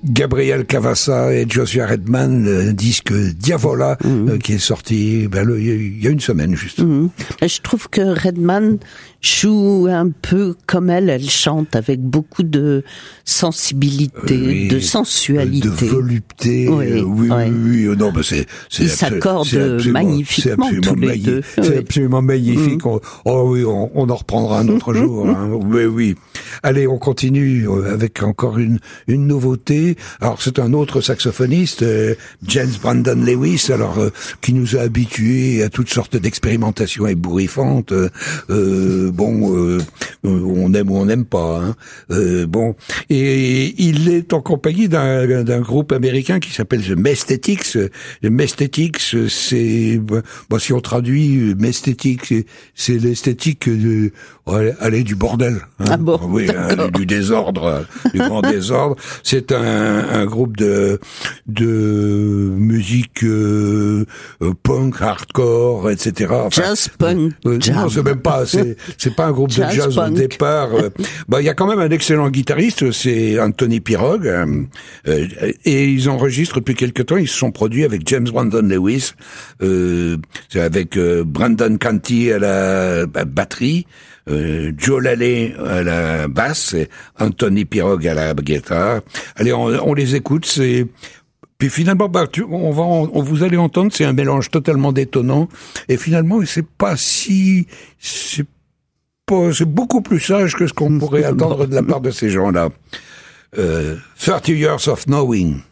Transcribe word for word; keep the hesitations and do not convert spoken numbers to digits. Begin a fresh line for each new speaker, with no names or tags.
Gabriel Cavassa et Joshua Redman, le disque Diavola, mmh. euh, qui est sorti ben, le, il y a une semaine juste.
Mmh. Je trouve que Redman joue un peu comme elle, elle chante avec beaucoup de sensibilité, oui, de sensualité,
de volupté. Oui, euh, oui, oui, oui, oui. Non, ben c'est, c'est
ils s'accordent magnifiquement tous les
magnifique.
deux.
C'est
oui.
absolument magnifique. Mmh. On, oh oui, on, on en reprendra un autre jour. Hein. Oui, oui. Allez, on continue avec encore une une nouveauté. Alors c'est un autre saxophoniste, euh, James Brandon Lewis, alors euh, qui nous a habitués à toutes sortes d'expérimentations ébouriffantes. Euh, euh, bon, euh, on aime ou on n'aime pas. Hein. Euh, bon, et il est en compagnie d'un, d'un groupe américain qui s'appelle The Mesthetics. The Mesthetics, c'est, bon, si on traduit Mesthetics, c'est, c'est l'esthétique de, allez, du bordel. Hein.
Ah bon,
oui, hein, du désordre, du grand désordre. C'est un, un groupe de de musique euh, punk, hardcore, et cetera. Enfin,
jazz punk.
Euh, non, c'est même pas. C'est c'est pas un groupe jazz de jazz punk. Au départ. Bah, il y a quand même un excellent guitariste, c'est Anthony Pirog, euh, et ils enregistrent depuis quelque temps. Ils se sont produits avec James Brandon Lewis, euh, c'est avec euh, Brandon Canty à la à batterie. Euh, Joe Laley à la basse, et Anthony Pirog à la guitare. Allez, on, on les écoute. C'est puis finalement, bah, tu, on va, on, vous allez entendre, c'est un mélange totalement détonnant. Et finalement, c'est pas si, c'est pas, c'est beaucoup plus sage que ce qu'on pourrait attendre de la part de ces gens-là. Euh, thirty years of knowing.